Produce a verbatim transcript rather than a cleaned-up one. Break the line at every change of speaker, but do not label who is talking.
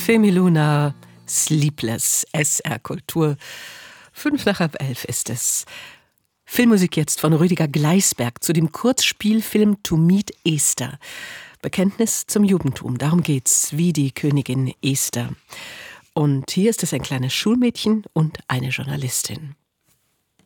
Femiluna, Sleepless, S R Kultur. Fünf nach halb elf ist es. Filmmusik jetzt von Rüdiger Gleisberg zu dem Kurzspielfilm To Meet Esther. Bekenntnis zum Judentum, darum geht's, wie die Königin Esther. Und hier ist es ein kleines Schulmädchen und eine Journalistin.